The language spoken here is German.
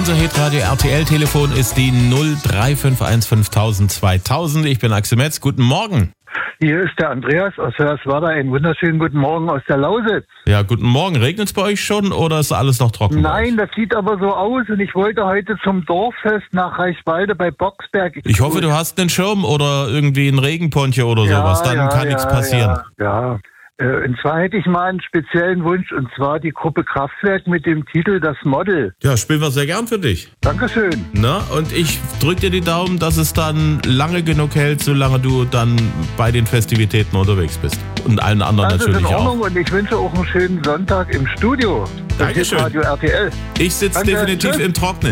Unser Hitradio RTL-Telefon ist die 0351 5000 2000. Ich bin Axel Metz. Guten Morgen. Hier ist der Andreas aus Hörswerda. Einen wunderschönen guten Morgen aus der Lausitz. Ja, guten Morgen. Regnet es bei euch schon oder ist alles noch trocken? Nein, das sieht aber so aus und ich wollte heute zum Dorffest nach Reichwalde bei Boxberg. Ich hoffe, du hast einen Schirm oder irgendwie einen Regenponcho oder sowas. Dann kann nichts passieren. Ja. Und zwar hätte ich mal einen speziellen Wunsch, und zwar die Gruppe Kraftwerk mit dem Titel Das Model. Ja, spielen wir sehr gern für dich. Dankeschön. Na, und ich drücke dir die Daumen, dass es dann lange genug hält, solange du dann bei den Festivitäten unterwegs bist. Und allen anderen Das natürlich ist in Ordnung auch. Und ich wünsche auch einen schönen Sonntag im Studio. Dankeschön. Radio RTL. Ich sitze definitiv im Trocknen.